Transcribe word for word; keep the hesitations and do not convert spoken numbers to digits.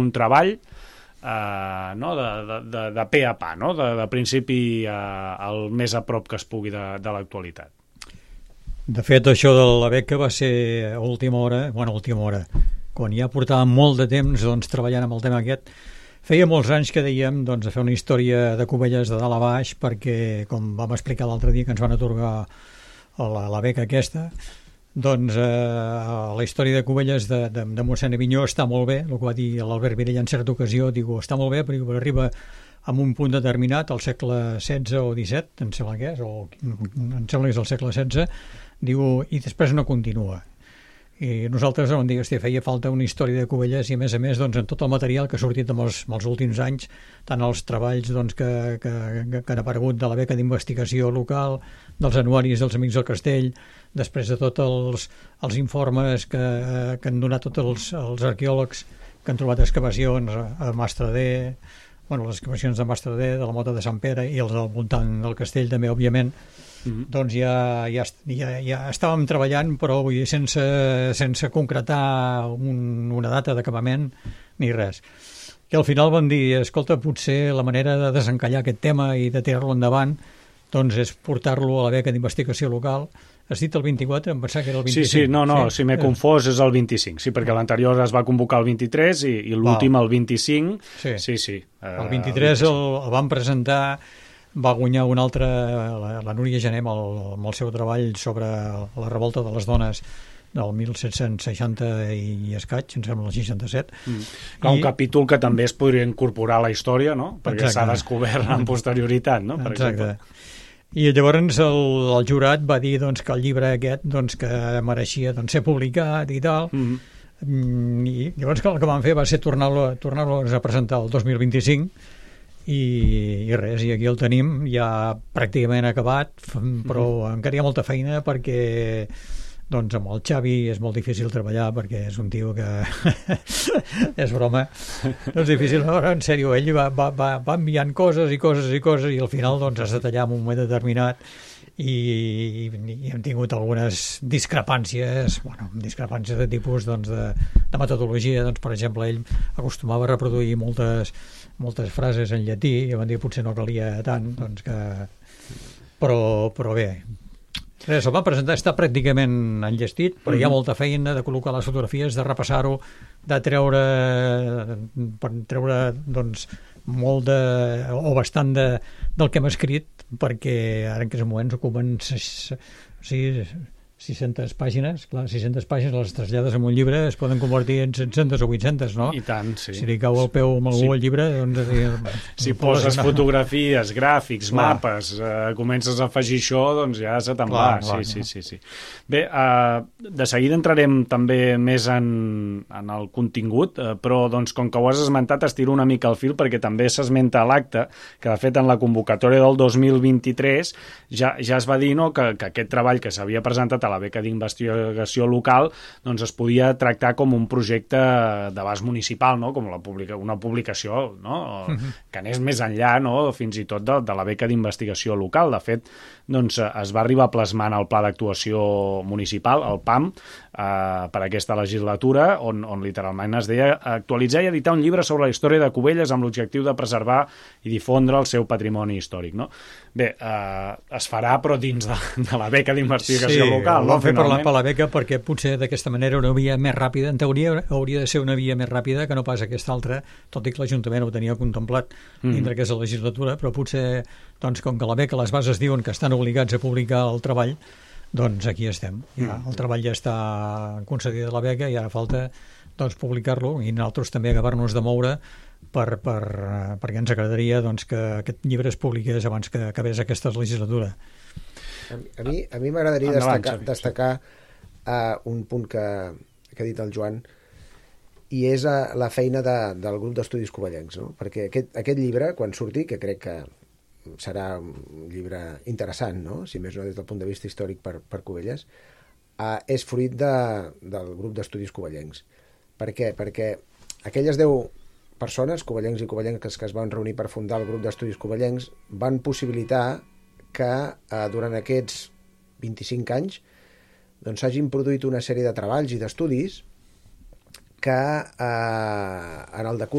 un treball Uh, no? de, de, de, de pe a pa, no? de, de principi uh, el més a prop que es pugui de, de l'actualitat. De fet, això de la beca va ser a última hora, bueno, a última hora, quan ja portàvem molt de temps doncs, treballant amb el tema aquest. Feia molts anys que dèiem doncs, de fer una història de Cubelles de dalt a baix, perquè, com vam explicar l'altre dia que ens van atorgar la, la beca aquesta, doncs eh, la història de Cubelles de, de, de mossèn Avinyó està molt bé, el que va dir l'Albert Virell en certa ocasió, diu, està molt bé perquè arriba a un punt determinat, al segle setze o disset, em sembla que és, o em sembla que és el segle setze, diu, i després no continua. I nosaltres vam dir, hòstia, feia falta una història de Cubelles i a més a més doncs, en tot el material que ha sortit en els, en els últims anys, tant els treballs doncs, que, que, que han aparegut de la beca d'investigació local, dels anuaris dels Amics del Castell, després de tots els, els informes que, que han donat tots els, els arqueòlegs que han trobat excavacions a Mastradé, bueno, les excavacions de Mastradé, de la Mota de Sant Pere i els del voltant del castell també, òbviament. Mm-hmm. Doncs ja, ja, ja, ja estàvem treballant, però vull dir, sense, sense concretar un, una data d'acabament ni res. I al final vam dir, escolta, potser la manera de desencallar aquest tema i de tirar-lo endavant doncs és portar-lo a la beca d'investigació local. Has dit el vint-i-quatre? Em pensava que era el vint-i-cinc. Sí, sí, no, no, sí? si m'he confós és el vint-i-cinc, sí, perquè l'anterior es va convocar el vint-i-tres i, i l'últim el vint-i-cinc. Sí, sí. sí uh, el vint-i-tres el, el vam presentar, va guanyar un altre, la, la Núria Gené, amb el, amb el seu treball sobre la revolta de les dones del mil set-cents seixanta i escaig, em sembla el seixanta-set. Mm. Clar, un I... capítol que també es podria incorporar a la història, no? Perquè s'ha descobert en posterioritat, no? Per Exacte. exemple. I llavors el, el jurat va dir doncs, que el llibre aquest doncs, que mereixia doncs, ser publicat i tal. Mm-hmm. I llavors el que vam fer va ser tornar-lo tornar-lo a presentar el dos mil vint-i-cinc i, i res, i aquí el tenim ja pràcticament acabat, però mm-hmm. encara hi ha molta feina perquè doncs amb el Xavi és molt difícil treballar perquè és un tio que és broma, no és difícil, no, en sèrio, ell va, va, va, va enviant coses i coses i coses i al final doncs has de tallar en un moment determinat i, i, i hem tingut algunes discrepàncies, bueno, discrepàncies de tipus doncs, de, de metodologia, doncs per exemple ell acostumava a reproduir moltes, moltes frases en llatí i van dir potser no calia tant, doncs que però, però bé, res, el va presentar, està pràcticament enllestit, però mm-hmm. hi ha molta feina de col·locar les fotografies, de repassar-ho, de treure, per treure doncs, molt de, o bastant de, del que hem escrit, perquè ara en aquests moments ocupen sí, sis-centes pàgines, clar, sis-centes pàgines les traslladades en un llibre es poden convertir en set-centes o vuit-centes, no? I tant, sí. Si li cau el peu amb algú sí. al llibre, doncs... Si poses una... fotografies, gràfics, clar. mapes, eh, comences a afegir això, doncs ja se te'n va. Sí, sí, sí, sí. Bé, eh, de seguida entrarem també més en, en el contingut, eh, però doncs, com que ho has esmentat, estiro una mica el fil perquè també s'esmenta a l'acte, que de fet en la convocatòria del dos mil vint-i-tres ja, ja es va dir no, que, que aquest treball que s'havia presentat a la beca d'investigació local doncs es podia tractar com un projecte d'abast municipal, no? Com la publica, una publicació no? uh-huh. que anés més enllà no? fins i tot de, de la beca d'investigació local. De fet, doncs, es va arribar plasmant el Pla d'Actuació Municipal, el P A M, eh, per aquesta legislatura, on, on literalment es deia actualitzar i editar un llibre sobre la història de Cubelles amb l'objectiu de preservar i difondre el seu patrimoni històric. No? Bé, eh, es farà però dins de, de la beca d'investigació sí, local. Ho vam fer per la, per la beca perquè potser d'aquesta manera una via més ràpida, en teoria hauria de ser una via més ràpida que no pas aquesta altra, tot i que l'Ajuntament ho tenia contemplat mm. dintre aquesta legislatura, però potser, doncs, com que la beca les bases diuen que estan obligats a publicar el treball, doncs aquí estem. Ja, el treball ja està concedida la beca i ara falta doncs, publicar-lo i nosaltres també acabar-nos de moure per, per, perquè ens agradaria doncs, que aquest llibre es publiqués abans que acabés aquesta legislatura. A mi a mi m'agradaria destacar, destacar uh, un punt que, que ha dit el Joan, i és uh, la feina de, del grup d'estudis covellencs, no? Perquè aquest, aquest llibre, quan surti, que crec que serà un llibre interessant, no? Si més no des del punt de vista històric per, per Cubelles, uh, és fruit de, del grup d'estudis covellencs. Per què? Perquè aquelles deu persones, covellencs i covellenques, que es van reunir per fundar el grup d'estudis covellencs, van possibilitar que eh, durant aquests vint-i-cinc anys doncs s'hagin produït una sèrie de treballs i d'estudis que eh, en el decurs